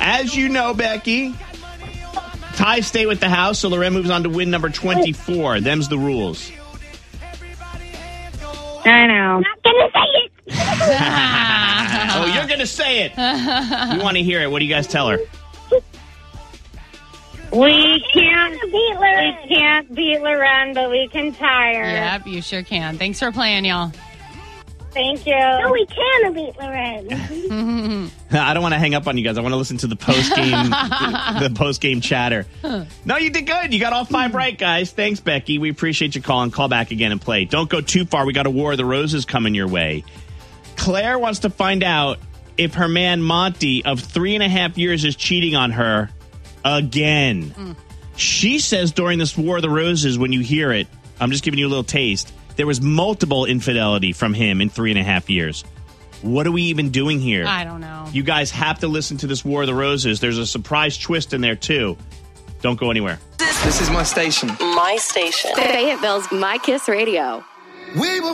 As you know, Becky, ties stay with the house, so Loren moves on to win number 24. Them's the rules. I know. Not gonna say it. Oh, you're going to say it. We want to hear it. What do you guys tell her? We can't beat Loren, but we can tie her. Yep, you sure can. Thanks for playing, y'all. Thank you. No, we can beat Loren. I don't want to hang up on you guys. I want to listen to the post-game chatter. No, you did good. You got all 5 right, guys. Thanks, Becky. We appreciate you calling. Call back again and play. Don't go too far. We got a War of the Roses coming your way. Claire wants to find out if her man Monty of 3.5 years is cheating on her again. She says during this War of the Roses, when you hear it, I'm just giving you a little taste, there was multiple infidelity from him in 3.5 years. What are we even doing here? I don't know. You guys have to listen to this War of the Roses. There's a surprise twist in there, too. Don't go anywhere. This is my station. My station. Fayetteville's My Kiss Radio. We were